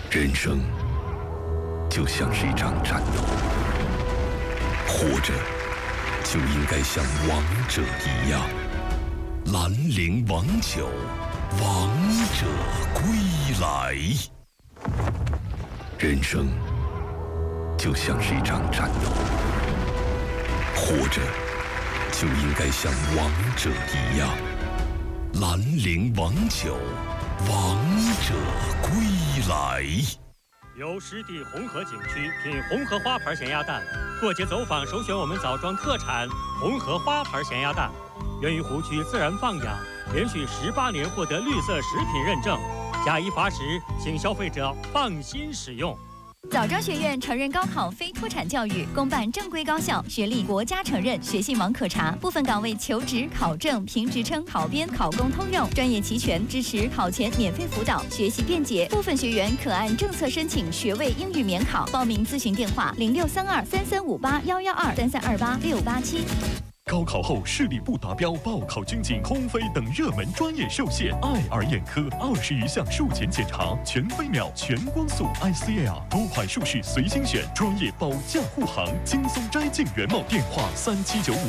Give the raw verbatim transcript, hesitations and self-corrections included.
人生就像是一场战斗，活着就应该像王者一样。兰陵王酒，王者归来。人生就像是一场战斗，活着就应该像王者一样。兰陵王酒，王者归来。 由湿地红河景区品红河花牌咸鸭蛋，过节走访首选我们枣庄特产红河花牌咸鸭蛋，源于湖区自然放养，连续十八年获得绿色食品认证，假一罚十，请消费者放心使用。 枣庄学院承认高考非脱产教育，公办正规高校，学历国家承认，学信网可查。部分岗位求职、考证、评职称、考编、考公通用，专业齐全，支持考前免费辅导，学习便捷。部分学员可按政策申请学位英语免考。报名咨询电话：零六三二三三五八幺幺二三三二八六八七。 高考后视力不达标，报考军警、空飞等热门专业受限。爱尔眼科二十余项术前检查，全飞秒、全光速 I C L， 多款术式随心选，专业保驾护航，轻松摘镜原貌。电话三七九五